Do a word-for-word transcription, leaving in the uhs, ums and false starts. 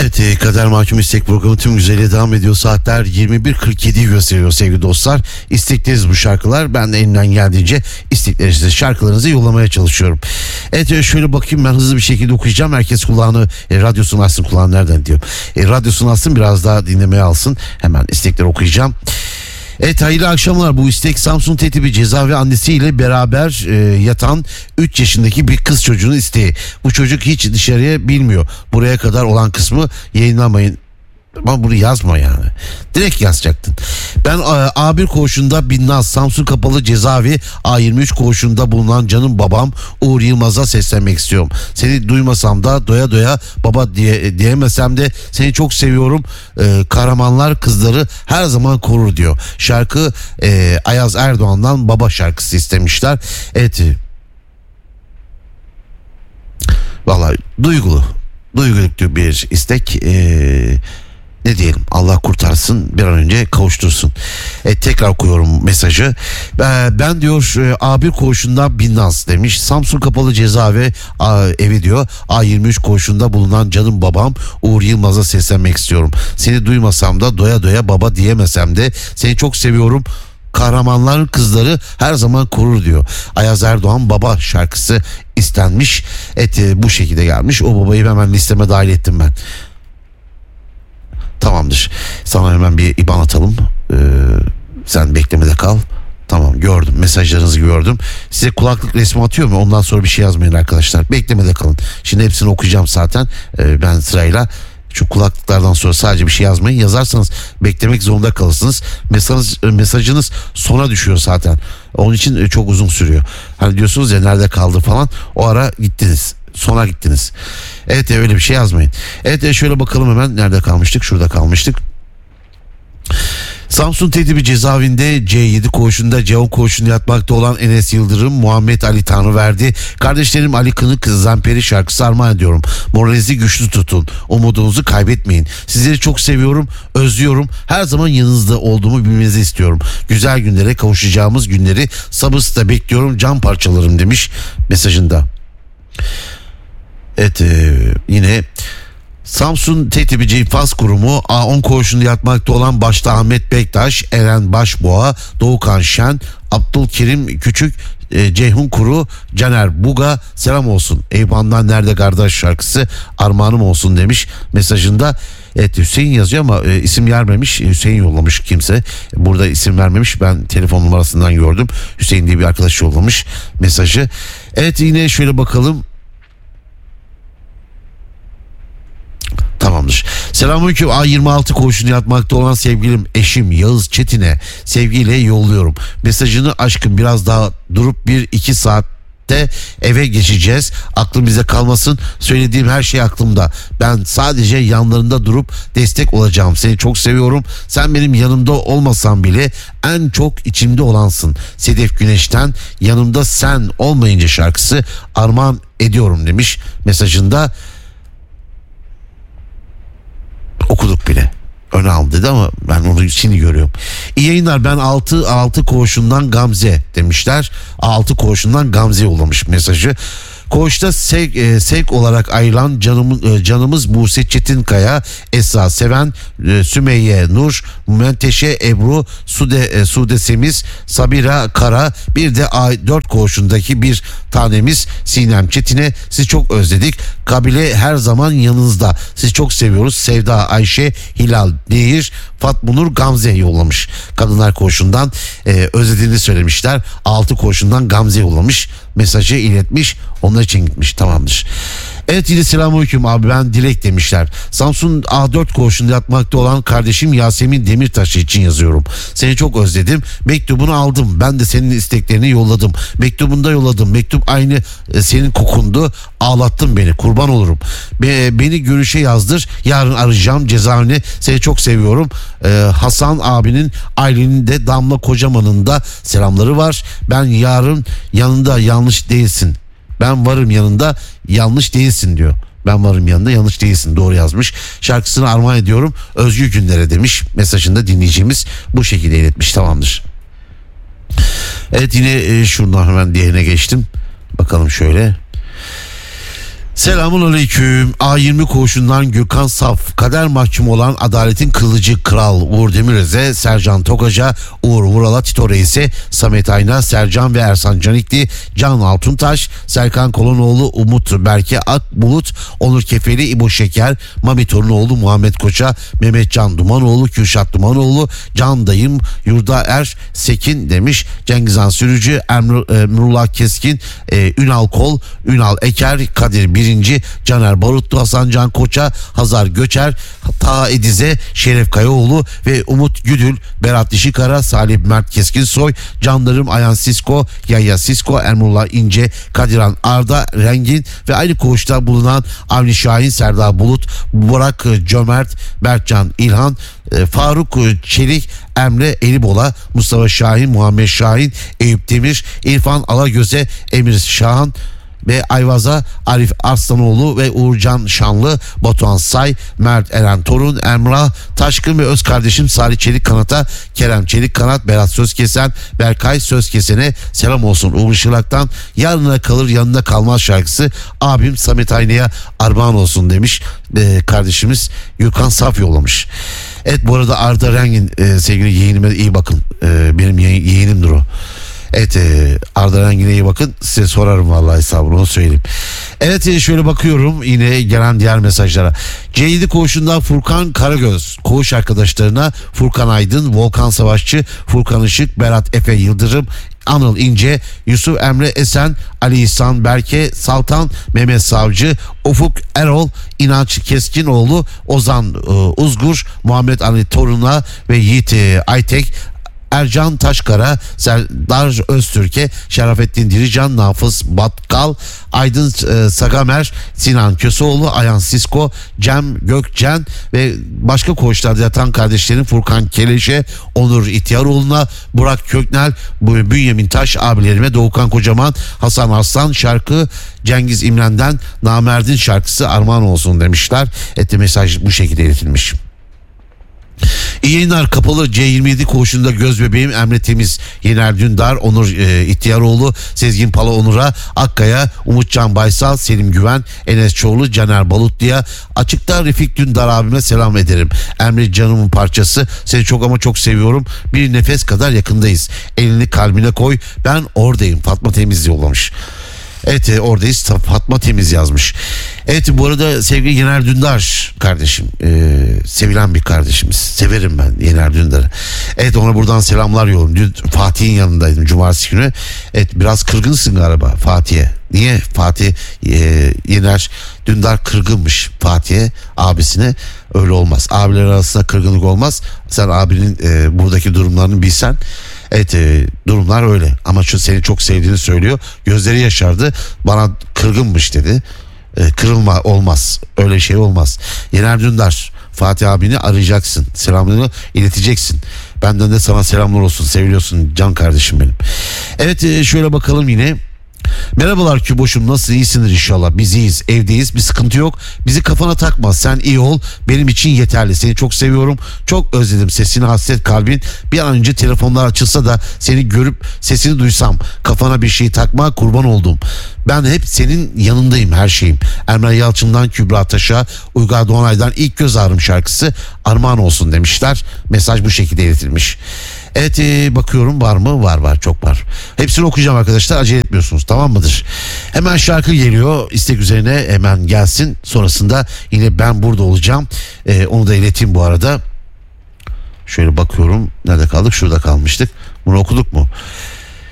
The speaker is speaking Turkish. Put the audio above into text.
Evet, e, Kader Mahkum İstek programı tüm güzelliğe devam ediyor. Saatler yirmi bir kırk yediyi gösteriyor sevgili dostlar. İstekleriniz bu şarkılar. Ben de elimden geldiğince isteklerinizi, şarkılarınızı yollamaya çalışıyorum. Evet, e, şöyle bakayım, ben hızlı bir şekilde okuyacağım. Herkes kulağını, e, radyosunu açsın. Kulağını nereden diyorum. E, radyosunu açsın, biraz daha dinlemeye alsın. Hemen istekleri okuyacağım. Evet, hayırlı akşamlar. Bu istek Samsun Tetibi Cezaevi annesiyle beraber e, yatan üç yaşındaki bir kız çocuğunun isteği. Bu çocuk hiç dışarıya bilmiyor. Buraya kadar olan kısmı yayınlamayın. Ama bunu yazma yani. Direkt yazacaktın. Ben A bir koğuşunda Binnaz Samsun Kapalı Cezaevi A yirmi üç koğuşunda bulunan canım babam Uğur Yılmaz'a seslenmek istiyorum. Seni duymasam da doya doya baba diye diyemesem de seni çok seviyorum. Ee, kahramanlar kızları her zaman korur diyor. Şarkı e, Ayaz Erdoğan'dan Baba şarkısı istemişler. Evet. Vallahi duygulu. Duyguluklu bir istek. Eee Ne diyelim, Allah kurtarsın, bir an önce kavuştursun. E, tekrar okuyorum mesajı. E, ben diyor e, A bir koğuşunda Binnaz demiş. Samsun Kapalı Cezaevi a, evi diyor. A yirmi üç koğuşunda bulunan canım babam Uğur Yılmaz'a seslenmek istiyorum. Seni duymasam da doya doya baba diyemesem de seni çok seviyorum. Kahramanların kızları her zaman korur diyor. Ayaz Erdoğan Baba şarkısı istenmiş. Et e, bu şekilde gelmiş. O babayı hemen listeme dahil ettim ben. Tamamdır. Sana hemen bir İban atalım. Ee, sen beklemede kal. Tamam, gördüm. Mesajlarınızı gördüm. Size kulaklık resmi atıyor mu? Ondan sonra bir şey yazmayın arkadaşlar. Beklemede kalın. Şimdi hepsini okuyacağım zaten. Ee, ben sırayla. Şu kulaklıklardan sonra sadece bir şey yazmayın. Yazarsanız beklemek zorunda kalırsınız. Mesaj, mesajınız sona düşüyor zaten. Onun için çok uzun sürüyor. Hani diyorsunuz ya nerede kaldı falan. O ara gittiniz. Sona gittiniz. Evet, öyle bir şey yazmayın. Evet, şöyle bakalım hemen, nerede kalmıştık? Şurada kalmıştık. Samsun Tetibi Cezaevinde C yedi koğuşunda C on koğuşunda yatmakta olan Enes Yıldırım, Muhammed Ali Tanrıverdi, kardeşlerim Ali Kınık, Zamperi şarkısı armağan ediyorum. Moralinizi güçlü tutun. Umudunuzu kaybetmeyin. Sizleri çok seviyorum, özlüyorum. Her zaman yanınızda olduğumu bilmenizi istiyorum. Güzel günlere kavuşacağımız günleri sabırsızla bekliyorum. Can parçalarım demiş mesajında. Evet, e, yine Samsun Tetibi Cifaz Kurumu A on koğuşunda yatmakta olan başta Ahmet Bektaş, Eren Başboğa, Doğukan Şen, Abdülkerim Küçük, e, Ceyhun Kuru, Caner Buga selam olsun. Eyüphan'dan nerede kardeş şarkısı armağanım olsun demiş mesajında. Evet, Hüseyin yazıyor ama e, isim vermemiş. Hüseyin yollamış kimse. Burada isim vermemiş. Ben telefon numarasından gördüm. Hüseyin diye bir arkadaş yollamış mesajı. Evet, yine şöyle bakalım. Tamamdır. Selamünaleyküm. A yirmi altı koğuşunda yatmakta olan sevgilim eşim Yağız Çetin'e sevgiyle yolluyorum. Mesajını aşkım biraz daha durup bir iki saatte eve geçeceğiz. Aklım bize kalmasın. Söylediğim her şey aklımda. Ben sadece yanlarında durup destek olacağım. Seni çok seviyorum. Sen benim yanımda olmasan bile en çok içimde olansın. Sedef Güneş'ten yanımda sen olmayınca şarkısı armağan ediyorum demiş mesajında. Okuduk bile. Öne al dedi ama ben onu şimdi görüyorum. İyi yayınlar, ben altı altı koğuşundan Gamze demişler. altı koğuşundan Gamze yollamış mesajı. Koğuşta sevk, e, sevk olarak ayrılan canım, e, canımız Buse Çetinkaya, Esra Seven, e, Sümeyye Nur, Menteşe Ebru, Sude, e, Sude Semiz, Sabira Kara, bir de A dört koğuşundaki bir tanemiz Sinem Çetin'e sizi çok özledik. Kabile her zaman yanınızda. Sizi çok seviyoruz. Sevda Ayşe Hilal Nehir, Fatma Nur Gamze yollamış. Kadınlar koğuşundan e, özlediğini söylemişler. altı koğuşundan Gamze yollamış. Mesajı iletmiş. Onlar için gitmiş. Tamamdır. Evet, yine selamünaleyküm abi, ben Dilek demişler. Samsun A dört koğuşunda yatmakta olan kardeşim Yasemin Demirtaş için yazıyorum. Seni çok özledim. Mektubunu aldım. Ben de senin isteklerini yolladım. Mektubunu da yolladım. Mektup aynı e, senin kokundu. Ağlattın beni. Kurban olurum. Be, beni görüşe yazdır. Yarın arayacağım cezaevine. Seni çok seviyorum. Ee, Hasan abinin, Aylin'in de Damla Kocaman'ın da selamları var. Ben yarın yanında yanlış değilsin. Ben varım yanında yanlış değilsin diyor. Ben varım yanında yanlış değilsin, doğru yazmış. Şarkısını armağan ediyorum özgür günlere demiş. Mesajında dinleyicimiz bu şekilde iletmiş. Tamamdır. Evet, yine e, şuradan hemen diğerine geçtim. Bakalım şöyle. Selamun aleyküm. A yirmi koğuşundan Gürkan Saf, kader mahkumu olan adaletin kılıcı kral Uğur Demiröz'e, Sercan Tokaca, Uğur Vural'a, Tito Reis'e, Samet Ayna, Sercan ve Ersan Canikli, Can Altuntaş, Serkan Kolonoğlu, Umut Berke Akbulut, Onur Kefeli, İbo Şeker, Mami Torunoğlu, Muhammed Koça, Mehmet Can Dumanoğlu, Kürşat Dumanoğlu, Can Dayım, Yurda Er Sekin demiş. Cengizhan Sürücü, Emrullah Keskin, e, Ünal Kol, Ünal Eker, Kadir Birinci, Caner Barutlu, Hasan Can Koça, Hazar Göçer, Taha Edize, Şeref Kayaoğlu ve Umut Güdül, Berat Dişikara, Salih Mert Keskinsoy, Canlarım Ayhan Sisko, Yahya Sisko, Emrullah İnce, Kadiran Arda Rengin ve aynı koğuşta bulunan Avni Şahin, Serdar Bulut, Burak Cömert, Berkcan İlhan, Faruk Çelik, Emre Elibola, Mustafa Şahin, Muhammed Şahin, Eyüp Demir, İrfan Alagöz'e, Emir Şahan ve Ayvaz'a Arif Arslanoğlu ve Uğurcan Şanlı, Batuhan Say, Mert Eren Torun, Emrah Taşkın ve öz kardeşim Salih Çelik Kanat'a, Kerem Çelik Kanat, Berat Sözkesen, Berkay Sözkesen'e selam olsun. Uğur Şılak'tan Yarına Kalır Yanında Kalmaz şarkısı abim Samet Ayna'ya armağan olsun demiş ee, kardeşimiz Gürkan Saf yollamış. Evet, bu arada Arda Rengin e, sevgili yeğenime iyi bakın. E, benim yeğen, yeğenimdir o. Evet, e, Arda Rengin'e iyi bakın, size sorarım vallahi hesabını, onu söyleyeyim. Evet, e, şöyle bakıyorum yine gelen diğer mesajlara. C yedi koğuşundan Furkan Karagöz, koğuş arkadaşlarına Furkan Aydın, Volkan Savaşçı, Furkan Işık, Berat Efe Yıldırım, Anıl İnce, Yusuf Emre Esen, Ali İhsan Berke Saltan, Mehmet Savcı, Ufuk Erol, İnanç Keskinoğlu, Ozan e, Uzgur, Muhammed Ali Torun'a ve Yiğit e, Aytek, Ercan Taşkara, Serdar Öztürk'e, Şerafettin Dirican, Nafız Batkal, Aydın e, Sagamer, Sinan Köseoğlu, Ayhan Sisko, Cem Gökçen ve başka koğuşlarda yatan kardeşlerim Furkan Keleş'e, Onur İhtyaroğlu'na, Burak Köknel, Bünyamin Taş abilerime, Doğukan Kocaman, Hasan Arslan şarkı, Cengiz İmren'den Namerdin şarkısı armağan olsun demişler. Ette mesaj bu şekilde iletilmiş. İyi yayınlar. Kapalı C yirmi yedi koğuşunda göz bebeğim Emre Temiz, Yener Dündar, Onur e, İhtiyaroğlu, Sezgin Pala Onur'a, Akkaya, Umutcan Baysal, Selim Güven, Enes Çoğlu, Caner Balutlu'ya, açıkta Refik Dündar abime selam ederim. Emre canımın parçası, seni çok ama çok seviyorum. Bir nefes kadar yakındayız. Elini kalbine koy, ben oradayım. Fatma Temiz yollamış. Evet, e, oradayız. Fatma Temiz yazmış. Evet, bu arada sevgili Yener Dündar kardeşim, e, sevilen bir kardeşimiz. Severim ben Yener Dündar'ı. Evet, ona buradan selamlar yolluyorum. Dün Fatih'in yanındaydım cumartesi günü. Evet, biraz kırgınsın galiba Fatih'e. Niye? Fatih e, Yener Dündar kırgınmış Fatih'e, abisine. Öyle olmaz. Abiler arasında kırgınlık olmaz. Sen abinin e, buradaki durumlarını bilsen. Evet, e, durumlar öyle ama şu seni çok sevdiğini söylüyor, gözleri yaşardı, bana kırgınmış dedi. E, kırılma olmaz, öyle şey olmaz. Yener Dündar, Fatih abini arayacaksın, selamlarını ileteceksin, benden de sana selamlar olsun, seviliyorsun can kardeşim benim. Evet, e, şöyle bakalım yine. Merhabalar Küboş'um, nasıl, iyisindir inşallah. Biz iyiyiz, evdeyiz, bir sıkıntı yok. Bizi kafana takma, sen iyi ol, benim için yeterli. Seni çok seviyorum, çok özledim sesini, hasret kalbin. Bir an önce telefonlar açılsa da seni görüp sesini duysam. Kafana bir şey takma, kurban oldum. Ben hep senin yanındayım, her şeyim. Emre Yalçın'dan Kübra Taş'a, Uygar Doğanay'dan ilk göz ağrım şarkısı armağan olsun demişler. Mesaj bu şekilde iletilmiş. Evet, e, bakıyorum var mı? Var var, çok var. Hepsini okuyacağım arkadaşlar, acele etmiyorsunuz, tamam mıdır? Hemen şarkı geliyor, istek üzerine hemen gelsin. Sonrasında yine ben burada olacağım. E, onu da ileteyim bu arada. Şöyle bakıyorum, nerede kaldık? Şurada kalmıştık. Bunu okuduk mu?